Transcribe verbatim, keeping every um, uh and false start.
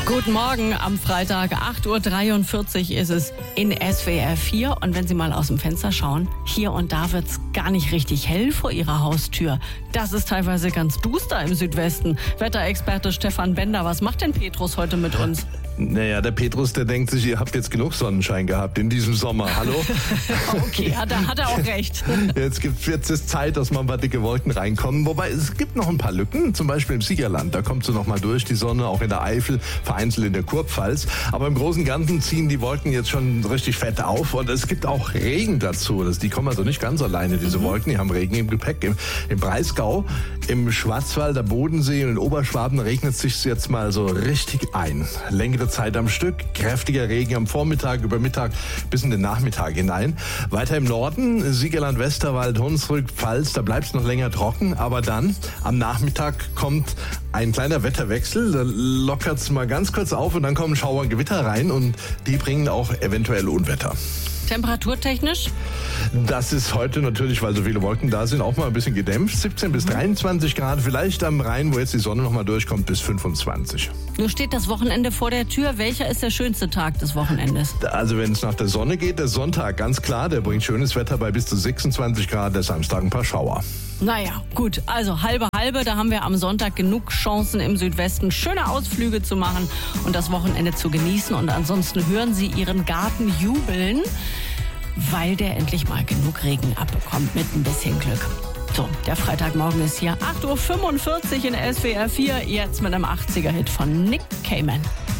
Guten Morgen am Freitag, acht Uhr dreiundvierzig ist es in S W R vier. Und wenn Sie mal aus dem Fenster schauen, hier und da wird's gar nicht richtig hell vor Ihrer Haustür. Das ist teilweise ganz duster im Südwesten. Wetterexperte Stefan Bender, was macht denn Petrus heute mit uns? Naja, der Petrus, der denkt sich, ihr habt jetzt genug Sonnenschein gehabt in diesem Sommer. Hallo? Okay, hat er, hat er auch recht. Jetzt gibt jetzt ist Zeit, dass mal ein paar dicke Wolken reinkommen. Wobei, es gibt noch ein paar Lücken, zum Beispiel im Siegerland. Da kommt sie noch mal durch, die Sonne, auch in der Eifel, vereinzelt in der Kurpfalz. Aber im Großen und Ganzen ziehen die Wolken jetzt schon richtig fett auf. Und es gibt auch Regen dazu. Das, die kommen also nicht ganz alleine, diese mhm. Wolken. Die haben Regen im Gepäck. Im, im Breisgau, im Schwarzwald, der Bodensee und in Oberschwaben regnet es sich jetzt mal so richtig ein. Längere Zeit am Stück, kräftiger Regen am Vormittag, über Mittag bis in den Nachmittag hinein. Weiter im Norden, Siegerland, Westerwald, Hunsrück, Pfalz, da bleibt es noch länger trocken, aber dann am Nachmittag kommt ein kleiner Wetterwechsel, da lockert es mal ganz kurz auf und dann kommen Schauer und Gewitter rein und die bringen auch eventuell Unwetter. Temperaturtechnisch? Das ist heute natürlich, weil so viele Wolken da sind, auch mal ein bisschen gedämpft. siebzehn bis dreiundzwanzig Grad, vielleicht am Rhein, wo jetzt die Sonne noch mal durchkommt, bis fünfundzwanzig. Nun steht das Wochenende vor der Tür. Welcher ist der schönste Tag des Wochenendes? Also wenn es nach der Sonne geht, der Sonntag, ganz klar, der bringt schönes Wetter bei bis zu sechsundzwanzig Grad, der Samstag ein paar Schauer. Naja, gut, also halbe halbe, da haben wir am Sonntag genug Chancen im Südwesten, schöne Ausflüge zu machen und das Wochenende zu genießen. Und ansonsten hören Sie Ihren Garten jubeln, weil der endlich mal genug Regen abbekommt mit ein bisschen Glück. So, der Freitagmorgen ist hier, acht Uhr fünfundvierzig in S W R vier, jetzt mit einem achtziger-Hit von Nick Cayman.